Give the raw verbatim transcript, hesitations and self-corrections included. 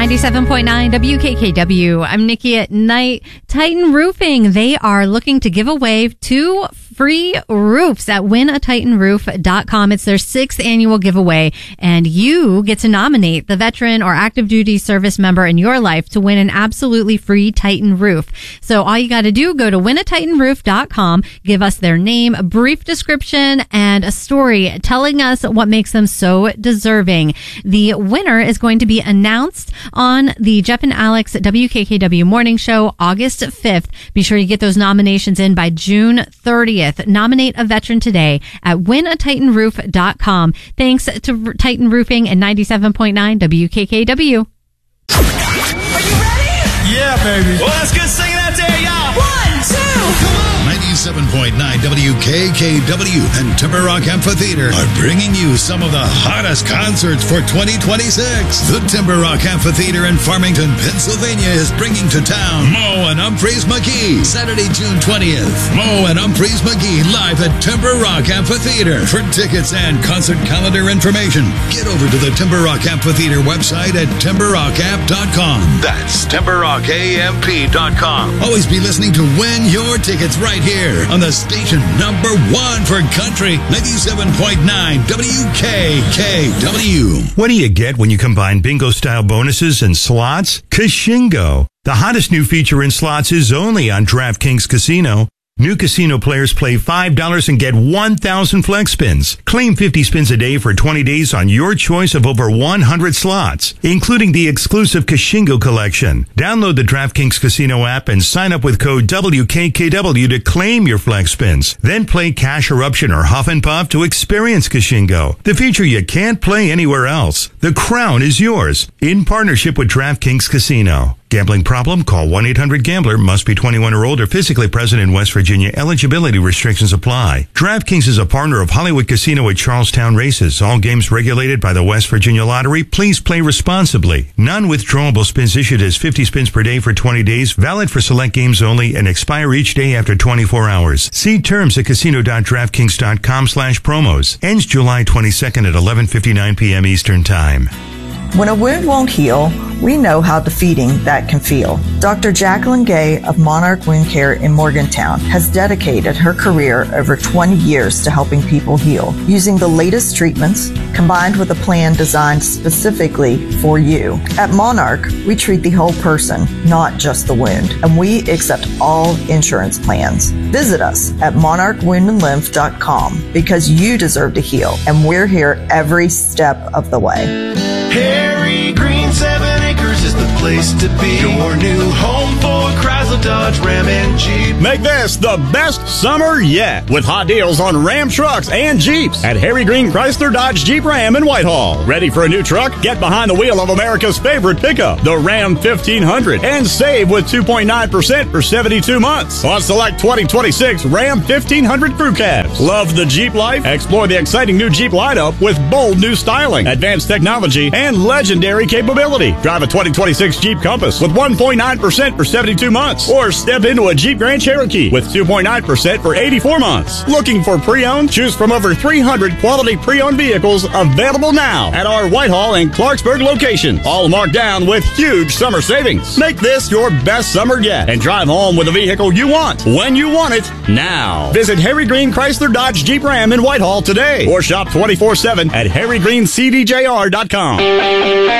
ninety-seven point nine W K K W. I'm Nikki at Night. Titan Roofing, they are looking to give away two free roofs at win a titan roof dot com. It's their sixth annual giveaway, and you get to nominate the veteran or active duty service member in your life to win an absolutely free Titan roof. So all you got to do, go to win a titan roof dot com, give us their name, a brief description, and a story telling us what makes them so deserving. The winner is going to be announced on the Jeff and Alex W K K W Morning Show August fifth. Be sure you get those nominations in by June thirtieth. Nominate a veteran today at win a titan roof dot com. Thanks to Titan Roofing and ninety-seven point nine W K K W. Are you ready? Yeah, baby. Well, let's get singing out there, y'all. One, two, come on. ninety-seven point nine W K K W and Timber Rock Amphitheater are bringing you some of the hottest concerts for twenty twenty-six. The Timber Rock Amphitheater in Farmington, Pennsylvania is bringing to town Moe and Humphreys McGee. Saturday, June twentieth. Moe and Humphreys McGee live at Timber Rock Amphitheater. For tickets and concert calendar information, get over to the Timber Rock Amphitheater website at timber rock amp dot com. That's timber rock amp dot com. Always be listening to win your tickets right here on the station number one for country, ninety-seven point nine W K K W. What do you get when you combine bingo-style bonuses and slots? Kashingo. The hottest new feature in slots is only on DraftKings Casino. New casino players play five dollars and get one thousand flex spins. Claim fifty spins a day for twenty days on your choice of over one hundred slots, including the exclusive Kashingo collection. Download the DraftKings Casino app and sign up with code W K K W to claim your flex spins. Then play Cash Eruption or Huff and Puff to experience Kashingo, the feature you can't play anywhere else. The crown is yours in partnership with DraftKings Casino. Gambling problem? Call one eight hundred gambler. Must be twenty-one or older, physically present in West Virginia. Eligibility restrictions apply. DraftKings is a partner of Hollywood Casino at Charlestown Races. All games regulated by the West Virginia Lottery. Please play responsibly. Non-withdrawable spins issued as fifty spins per day for twenty days. Valid for select games only and expire each day after twenty-four hours. See terms at casino dot draftkings dot com slash promos. Ends July twenty-second at eleven fifty-nine p.m. Eastern Time. When a wound won't heal, we know how defeating that can feel. Doctor Jacqueline Gay of Monarch Wound Care in Morgantown has dedicated her career over twenty years to helping people heal, using the latest treatments combined with a plan designed specifically for you. At Monarch, we treat the whole person, not just the wound, and we accept all insurance plans. Visit us at monarch wound and lymph dot com because you deserve to heal, and we're here every step of the way. Harry Green, seven acres is the place to be. Your new home for Chrysler, Dodge, Ram, and Jeep. Make this the best summer yet with hot deals on Ram trucks and Jeeps at Harry Green Chrysler, Dodge, Jeep, Ram in Whitehall. Ready for a new truck? Get behind the wheel of America's favorite pickup, the Ram fifteen hundred, and save with two point nine percent for seventy-two months on select twenty twenty-six Ram fifteen hundred crew cabs. Love the Jeep life? Explore the exciting new Jeep lineup with bold new styling, advanced technology, and legendary capability. Drive a twenty twenty-six Jeep Compass with one point nine percent for seventy-two months, or step into a Jeep Grand Cherokee with two point nine percent for eighty-four months. Looking for pre-owned? Choose from over three hundred quality pre-owned vehicles available now at our Whitehall and Clarksburg locations, all marked down with huge summer savings. Make this your best summer yet and drive home with a vehicle you want, when you want it, now. Visit Harry Green Chrysler, Dodge, Jeep, Ram in Whitehall today, or shop twenty-four seven at harry green c d j r dot com.